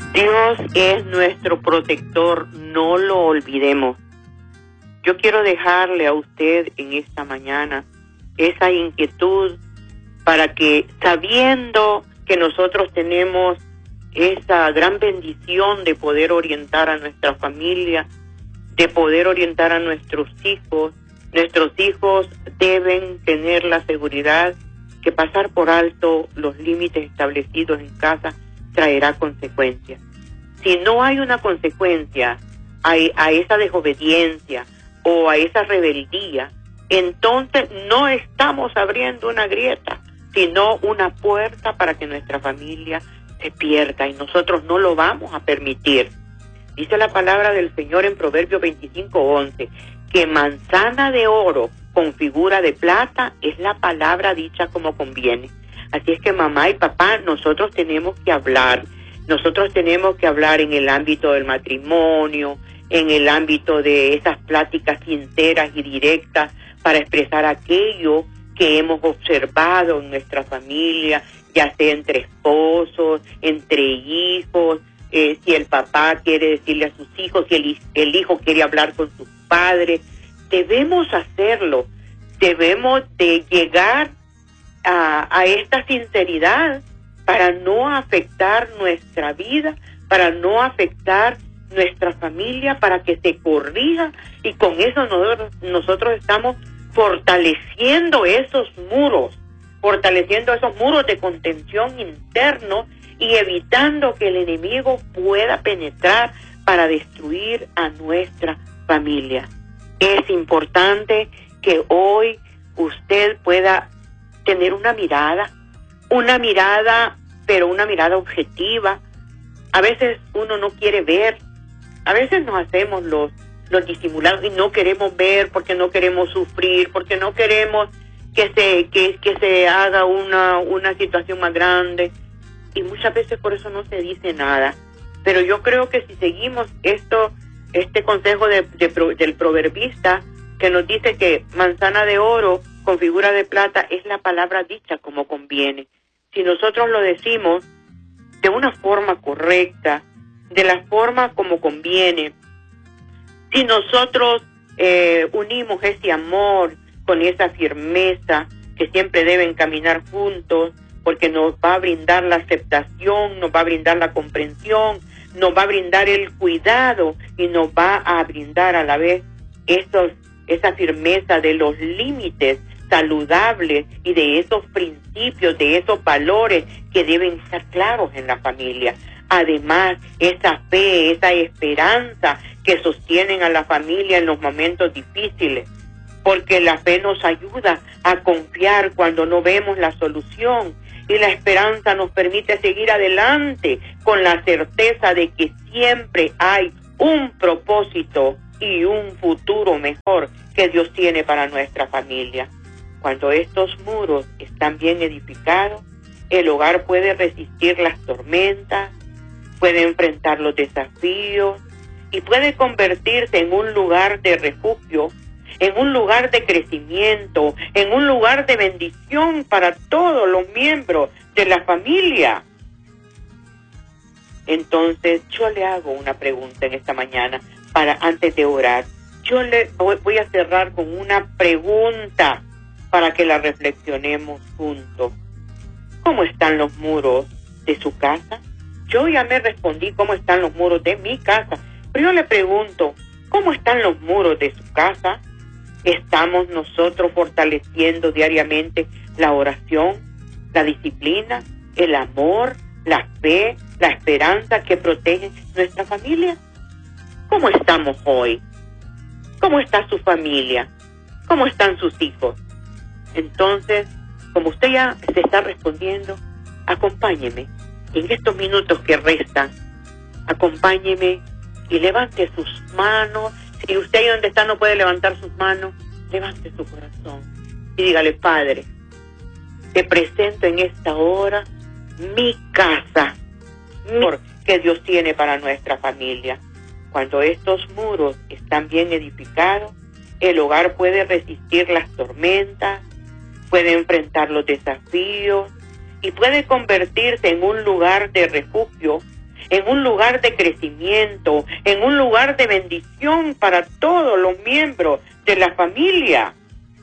Dios es nuestro protector, no lo olvidemos. Yo quiero dejarle a usted en esta mañana esa inquietud para que, sabiendo que nosotros tenemos esa gran bendición de poder orientar a nuestra familia, de poder orientar a nuestros hijos deben tener la seguridad que pasar por alto los límites establecidos en casa traerá consecuencias. Si no hay una consecuencia a esa desobediencia o a esa rebeldía, entonces no estamos abriendo una grieta, sino una puerta para que nuestra familia se pierda, y nosotros no lo vamos a permitir. Dice la palabra del Señor en Proverbios 25:11, que manzana de oro con figura de plata es la palabra dicha como conviene. Así es que mamá y papá, nosotros tenemos que hablar en el ámbito del matrimonio, en el ámbito de esas pláticas sinceras y directas para expresar aquello que hemos observado en nuestra familia, ya sea entre esposos, entre hijos, si el papá quiere decirle a sus hijos, si el hijo quiere hablar con sus padres. Debemos hacerlo, debemos de llegar a esta sinceridad para no afectar nuestra vida, para no afectar nuestra familia, para que se corrija, y con eso nosotros estamos fortaleciendo esos muros de contención interno y evitando que el enemigo pueda penetrar para destruir a nuestra familia. Es importante que hoy usted pueda tener una mirada, pero una mirada objetiva. A veces uno no quiere ver, a veces nos hacemos los disimulados y no queremos ver porque no queremos sufrir, porque no queremos que se haga una situación más grande, y muchas veces por eso no se dice nada. Pero yo creo que si seguimos este consejo del proverbista, que nos dice que manzana de oro con figura de plata es la palabra dicha como conviene, si nosotros lo decimos de una forma correcta, de la forma como conviene, si nosotros unimos ese amor con esa firmeza que siempre deben caminar juntos, porque nos va a brindar la aceptación, nos va a brindar la comprensión, nos va a brindar el cuidado y nos va a brindar a la vez esa firmeza de los límites saludables y de esos principios, de esos valores que deben estar claros en la familia. Además, esa fe, esa esperanza que sostienen a la familia en los momentos difíciles, porque la fe nos ayuda a confiar cuando no vemos la solución, y la esperanza nos permite seguir adelante con la certeza de que siempre hay un propósito y un futuro mejor que Dios tiene para nuestra familia. Cuando estos muros están bien edificados, el hogar puede resistir las tormentas, puede enfrentar los desafíos y puede convertirse en un lugar de refugio, en un lugar de crecimiento, en un lugar de bendición para todos los miembros de la familia. Entonces, yo le hago una pregunta en esta mañana antes de orar. Yo le voy a cerrar con una pregunta para que la reflexionemos juntos. ¿Cómo están los muros de su casa? Yo ya me respondí cómo están los muros de mi casa, pero yo le pregunto, ¿cómo están los muros de su casa? ¿Estamos nosotros fortaleciendo diariamente la oración, la disciplina, el amor, la fe, la esperanza que protegen nuestra familia? ¿Cómo estamos hoy? ¿Cómo está su familia? ¿Cómo están sus hijos? Entonces, como usted ya se está respondiendo, acompáñeme en estos minutos que restan. Acompáñeme y levante sus manos. Si usted ahí donde está no puede levantar sus manos, levante su corazón y dígale: Padre, te presento en esta hora mi casa, que Dios tiene para nuestra familia. Cuando estos muros están bien edificados, el hogar puede resistir las tormentas, puede enfrentar los desafíos y puede convertirse en un lugar de refugio, en un lugar de crecimiento, en un lugar de bendición para todos los miembros de la familia.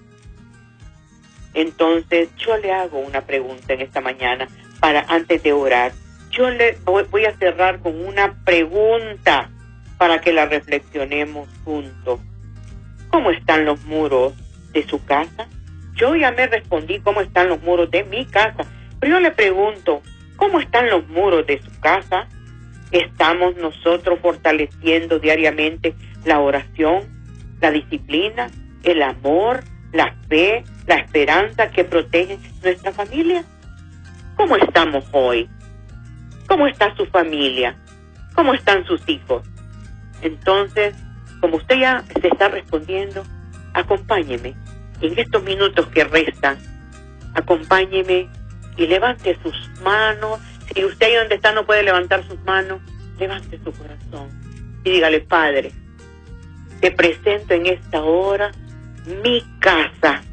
Entonces, yo le hago una pregunta en esta mañana antes de orar. Yo le voy a cerrar con una pregunta para que la reflexionemos juntos. ¿Cómo están los muros de su casa? Yo ya me respondí cómo están los muros de mi casa, pero yo le pregunto, ¿cómo están los muros de su casa? ¿Estamos nosotros fortaleciendo diariamente la oración, la disciplina, el amor, la fe, la esperanza que protegen nuestra familia? ¿Cómo estamos hoy? ¿Cómo está su familia? ¿Cómo están sus hijos? Entonces, como usted ya se está respondiendo, acompáñeme en estos minutos que restan. Acompáñeme y levante sus manos. Si usted ahí donde está no puede levantar sus manos, levante su corazón y dígale: Padre, te presento en esta hora mi casa.